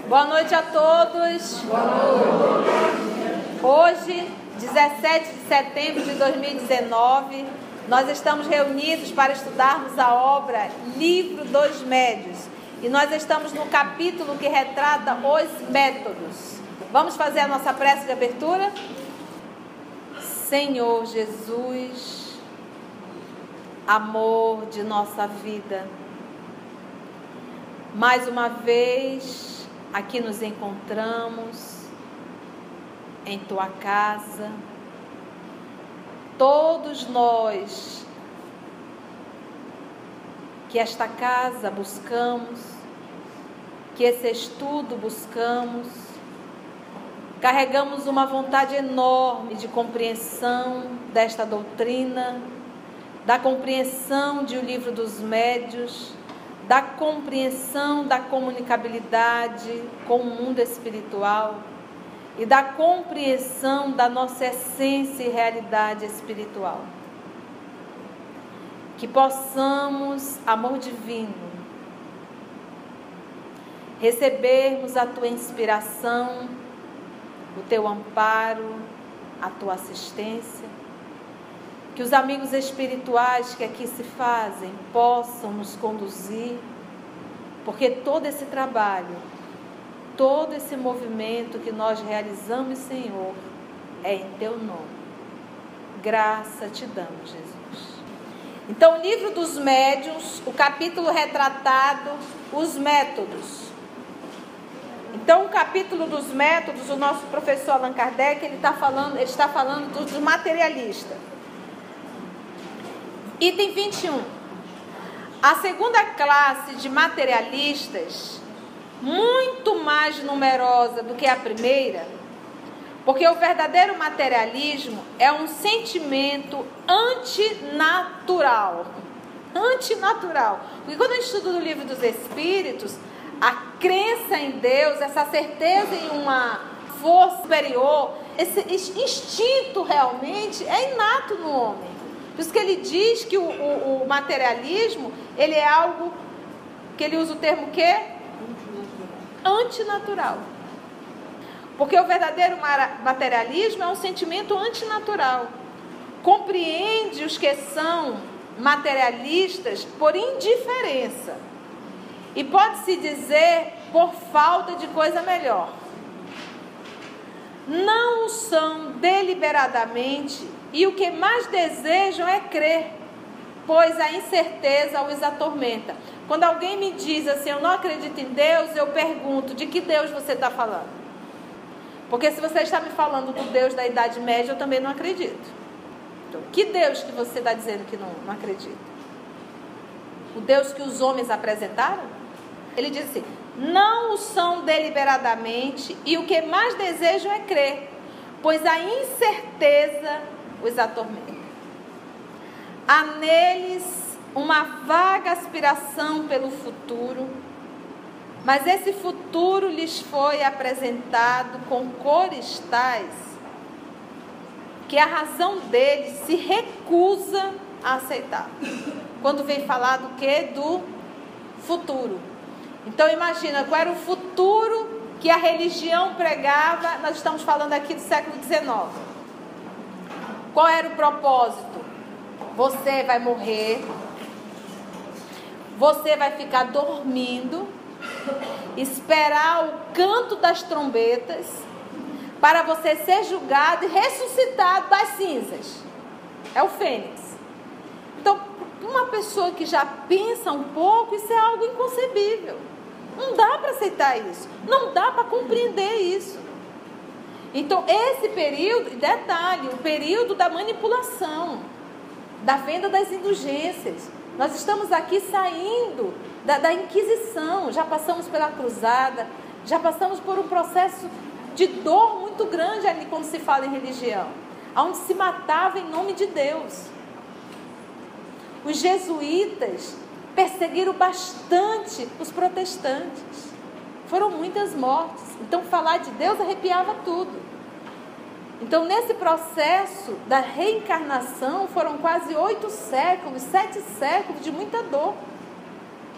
Boa noite a todos. Boa noite. Hoje, 17 de setembro de 2019, nós estamos reunidos para estudarmos a obra Livro dos Médios. E nós estamos no capítulo que retrata os métodos. Vamos fazer a nossa prece de abertura? Senhor Jesus, amor de nossa vida, mais uma vez aqui nos encontramos em tua casa. Todos nós que esta casa buscamos, que esse estudo buscamos, carregamos uma vontade enorme de compreensão desta doutrina, da compreensão de O Livro dos Médios, da compreensão da comunicabilidade com o mundo espiritual e da compreensão da nossa essência e realidade espiritual. Que possamos, amor divino, recebermos a tua inspiração, o teu amparo, a tua assistência. Que os amigos espirituais que aqui se fazem possam nos conduzir, porque todo esse trabalho, todo esse movimento que nós realizamos, Senhor, é em teu nome. Graça te damos, Jesus. Então, o Livro dos Médiuns, o capítulo retratado, os métodos. Então, o capítulo dos métodos, o nosso professor Allan Kardec, ele está falando dos materialistas. Item 21. A segunda classe de materialistas, muito mais numerosa do que a primeira, porque o verdadeiro materialismo é um sentimento antinatural. Antinatural. Porque quando a gente estuda o Livro dos Espíritos, a crença em Deus, essa certeza em uma força superior, esse instinto realmente é inato no homem. Por isso que ele diz que o materialismo, ele é algo, que ele usa o termo o quê? Antinatural. Porque o verdadeiro materialismo é um sentimento antinatural. Compreende os que são materialistas por indiferença. E pode-se dizer por falta de coisa melhor. Não o são deliberadamente, e o que mais desejam é crer, pois a incerteza os atormenta. Quando alguém me diz assim, eu não acredito em Deus, eu pergunto, de que Deus você está falando? Porque se você está me falando do Deus da Idade Média, eu também não acredito. Então, que Deus que você está dizendo que não acredita? O Deus que os homens apresentaram? Ele diz assim, não o são deliberadamente, e o que mais desejam é crer, pois a incerteza os atormenta. Há neles uma vaga aspiração pelo futuro, mas esse futuro lhes foi apresentado com cores tais que a razão deles se recusa a aceitar. Quando vem falar do quê? Do futuro. Então imagina, qual era o futuro que a religião pregava? Nós estamos falando aqui do século XIX. Qual era o propósito? Você vai morrer, você vai ficar dormindo, esperar o canto das trombetas, para você ser julgado e ressuscitado das cinzas. É o Fênix. Então, uma pessoa que já pensa um pouco, isso é algo inconcebível. Não dá para aceitar isso. Não dá para compreender isso. Então, esse período, detalhe, o período da manipulação, da venda das indulgências. Nós estamos aqui saindo da Inquisição, já passamos pela Cruzada, já passamos por um processo de dor muito grande ali quando se fala em religião, onde se matava em nome de Deus. Os jesuítas perseguiram bastante os protestantes. Foram muitas mortes. Então, falar de Deus arrepiava tudo. Então, nesse processo da reencarnação, foram quase 8 séculos, 7 séculos de muita dor.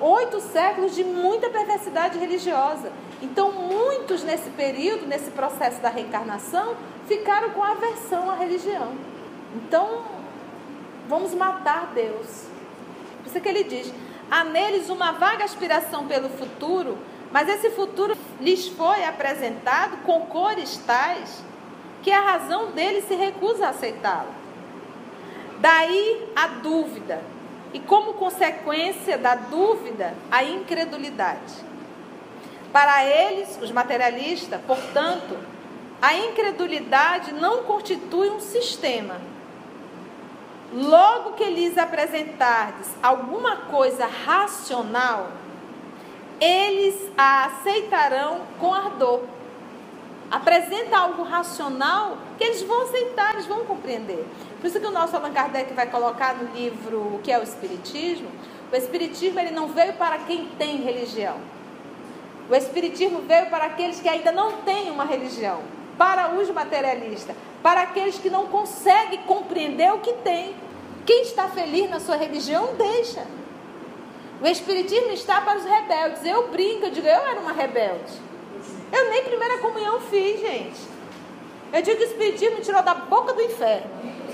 8 séculos de muita perversidade religiosa. Então, muitos nesse período, nesse processo da reencarnação, ficaram com aversão à religião. Então, vamos matar Deus. Por isso que ele diz, há neles uma vaga aspiração pelo futuro, mas esse futuro lhes foi apresentado com cores tais que a razão deles se recusa a aceitá-lo. Daí a dúvida, e como consequência da dúvida, a incredulidade. Para eles, os materialistas, portanto, a incredulidade não constitui um sistema. Logo que lhes apresentardes alguma coisa racional, eles a aceitarão com ardor. Apresenta algo racional que eles vão aceitar, eles vão compreender. Por isso que o nosso Allan Kardec vai colocar no livro O que é o Espiritismo. O Espiritismo ele não veio para quem tem religião. O Espiritismo veio para aqueles que ainda não têm uma religião. Para os materialistas. Para aqueles que não conseguem compreender o que tem. Quem está feliz na sua religião, deixa. O Espiritismo está para os rebeldes. Eu brinco, eu digo, eu era uma rebelde. Eu nem primeira comunhão fiz, gente. Eu digo que o Espiritismo me tirou da boca do inferno.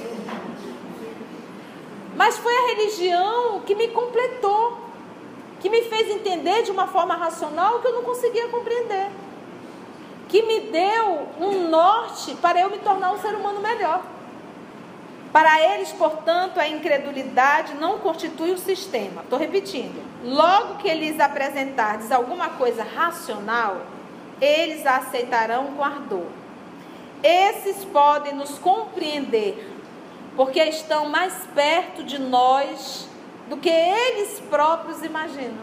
Mas foi a religião que me completou, que me fez entender de uma forma racional que eu não conseguia compreender, que me deu um norte para eu me tornar um ser humano melhor. Para eles, portanto, a incredulidade não constitui o sistema. Estou repetindo. Logo que lhes apresentardes alguma coisa racional, eles a aceitarão com ardor. Esses podem nos compreender, porque estão mais perto de nós do que eles próprios imaginam.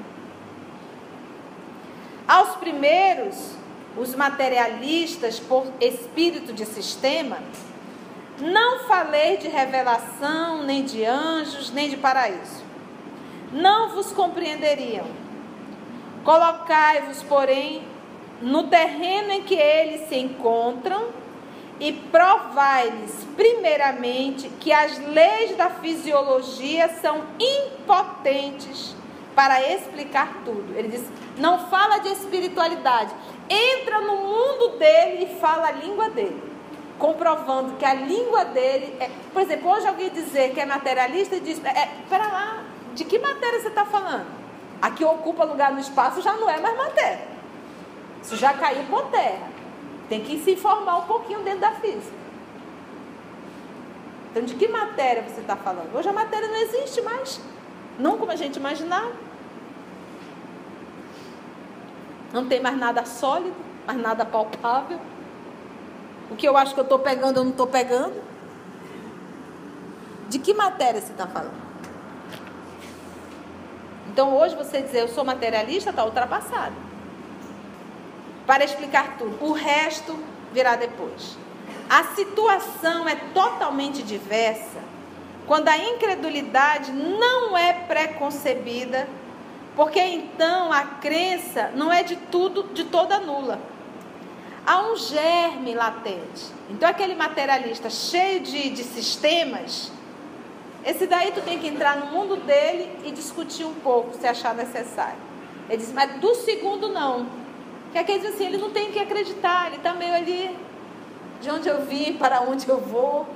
Aos primeiros, os materialistas, por espírito de sistema, não falei de revelação, nem de anjos, nem de paraíso. Não vos compreenderiam. Colocai-vos, porém, no terreno em que eles se encontram e provai-lhes, primeiramente, que as leis da fisiologia são impotentes para explicar tudo. Ele diz, não fala de espiritualidade, entra no mundo dele e fala a língua dele, comprovando que a língua dele é... Por exemplo, hoje alguém dizer que é materialista e diz, pera lá, de que matéria você está falando? A que ocupa lugar no espaço já não é mais matéria, isso já caiu por terra. Tem que se informar um pouquinho dentro da física. Então, de que matéria você está falando? Hoje a matéria não existe mais, não como a gente imaginava. Não tem mais nada sólido, mais nada palpável. O que eu acho que eu estou pegando, eu não estou pegando. De que matéria você está falando? Então, hoje você dizer eu sou materialista está ultrapassado. Para explicar tudo. O resto virá depois. A situação é totalmente diversa quando a incredulidade não é preconcebida, porque então a crença não é de toda nula. Há um germe latente. Então aquele materialista cheio de sistemas, esse daí tu tem que entrar no mundo dele e discutir um pouco, se achar necessário. Ele diz, mas do segundo não. Que aquele diz assim, ele não tem que acreditar, ele está meio ali, de onde eu vim, para onde eu vou.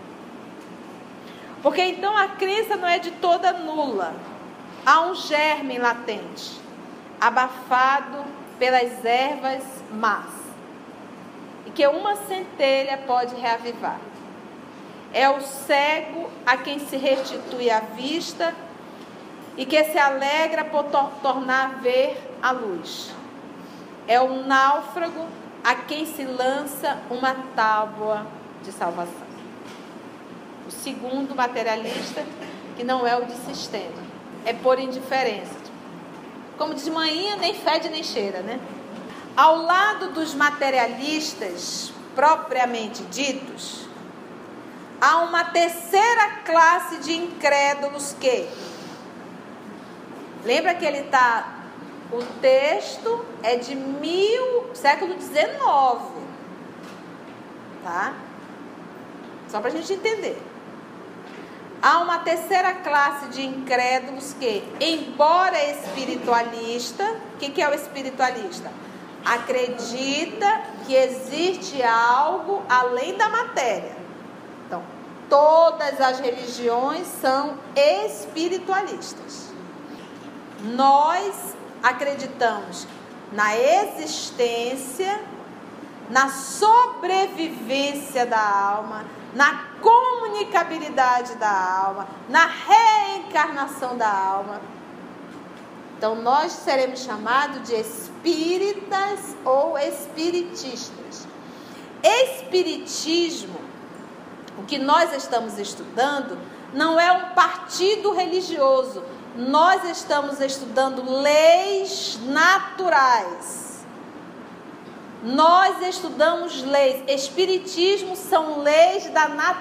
Porque então a crença não é de toda nula. Há um germe latente, abafado pelas ervas más, e que uma centelha pode reavivar. É o cego a quem se restitui a vista e que se alegra por tornar a ver a luz. É o náufrago a quem se lança uma tábua de salvação. O segundo materialista, que não é o de sistema, é por indiferença. Como diz manhinha, nem fede nem cheira, né? Ao lado dos materialistas propriamente ditos, há uma terceira classe de incrédulos que... Lembra que ele está... O texto é de século XIX, tá? Só para a gente entender. Há uma terceira classe de incrédulos que, embora espiritualista, o que é o espiritualista? Acredita que existe algo além da matéria. Então, todas as religiões são espiritualistas. Nós acreditamos na existência, na sobrevivência da alma, na comunicabilidade da alma, na reencarnação da alma. Então, nós seremos chamados de espíritas ou espiritistas. Espiritismo, o que nós estamos estudando, não é um partido religioso. Nós estamos estudando leis naturais. Nós estudamos leis. Espiritismo são leis da natureza.